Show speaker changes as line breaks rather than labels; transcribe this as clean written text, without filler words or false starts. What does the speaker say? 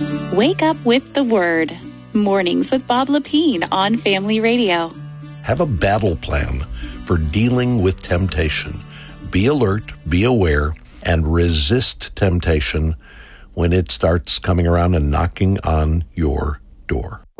Wake up with the Word. Mornings with Bob Lepine on Family Radio.
Have a battle plan for dealing with temptation. Be alert, be aware, and resist temptation when it starts coming around and knocking on your door.